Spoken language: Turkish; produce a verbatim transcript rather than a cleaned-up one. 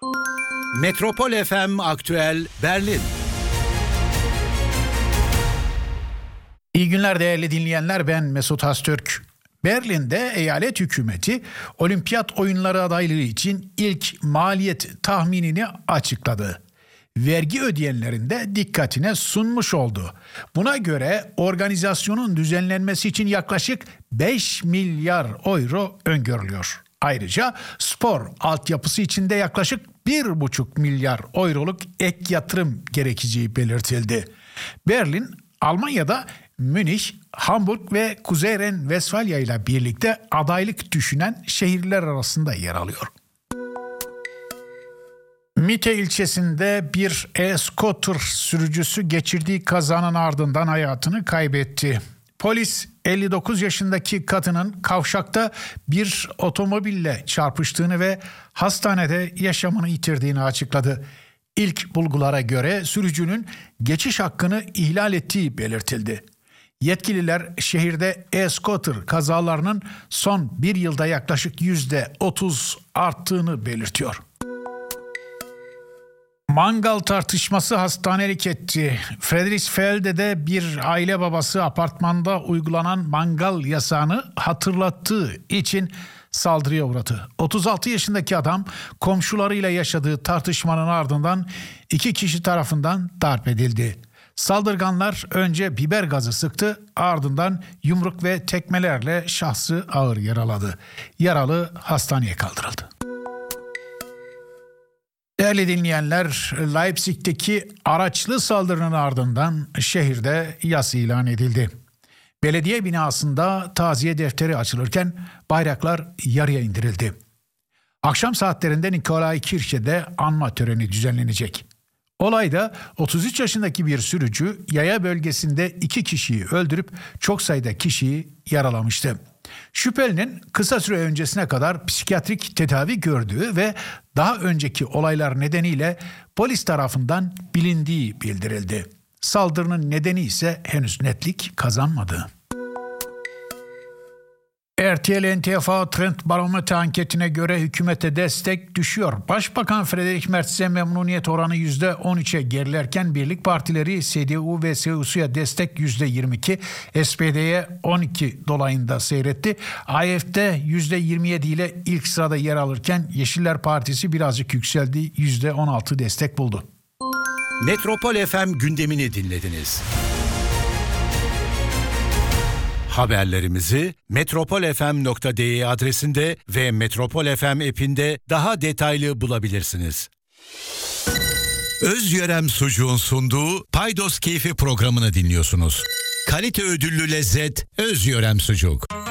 Metropol F M Aktüel Berlin. İyi günler değerli dinleyenler, ben Mesut Hastürk. Berlin'de eyalet hükümeti olimpiyat oyunları adaylığı için ilk maliyet tahminini açıkladı. Vergi ödeyenlerin de dikkatine sunmuş oldu. Buna göre organizasyonun düzenlenmesi için yaklaşık beş milyar euro öngörülüyor. Ayrıca spor altyapısı için de yaklaşık bir buçuk milyar euroluk ek yatırım gerekeceği belirtildi. Berlin, Almanya'da Münih, Hamburg ve Kuzey Ren-Vesfalya ile birlikte adaylık düşünen şehirler arasında yer alıyor. Mitte ilçesinde bir e-scooter sürücüsü geçirdiği kazanın ardından hayatını kaybetti. Polis elli dokuz yaşındaki kadının kavşakta bir otomobille çarpıştığını ve hastanede yaşamını yitirdiğini açıkladı. İlk bulgulara göre sürücünün geçiş hakkını ihlal ettiği belirtildi. Yetkililer şehirde e-scooter kazalarının son bir yılda yaklaşık yüzde otuz arttığını belirtiyor. Mangal tartışması hastanelik etti. Friedrichsfeld'de bir aile babası apartmanda uygulanan mangal yasağını hatırlattığı için saldırıya uğradı. otuz altı yaşındaki adam komşularıyla yaşadığı tartışmanın ardından iki kişi tarafından darp edildi. Saldırganlar önce biber gazı sıktı, ardından yumruk ve tekmelerle şahsı ağır yaraladı. Yaralı hastaneye kaldırıldı. Değerli dinleyenler, Leipzig'teki araçlı saldırının ardından şehirde yas ilan edildi. Belediye binasında taziye defteri açılırken bayraklar yarıya indirildi. Akşam saatlerinde Nikolai Kirche'de anma töreni düzenlenecek. Olayda otuz üç yaşındaki bir sürücü yaya bölgesinde iki kişiyi öldürüp çok sayıda kişiyi yaralamıştı. Şüphelinin kısa süre öncesine kadar psikiyatrik tedavi gördüğü ve daha önceki olaylar nedeniyle polis tarafından bilindiği bildirildi. Saldırının nedeni ise henüz netlik kazanmadı. R T L N T F A Trend Barometre anketine göre hükümete destek düşüyor. Başbakan Friedrich Merz'e memnuniyet oranı yüzde on üçe gerilerken birlik partileri C D U ve C S U'ya destek yüzde yirmi iki, S P D'ye on iki dolayında seyretti. A F D yüzde yirmi yedi ile ilk sırada yer alırken Yeşiller Partisi birazcık yükseldi, yüzde on altı destek buldu. Metropol F M gündemini dinlediniz. Haberlerimizi metropol f m nokta d e adresinde ve Metropol F M app'inde daha detaylı bulabilirsiniz. Özyörem Sucuğun sunduğu Paydos Keyfi programını dinliyorsunuz. Kalite ödüllü lezzet Özyörem Sucuk.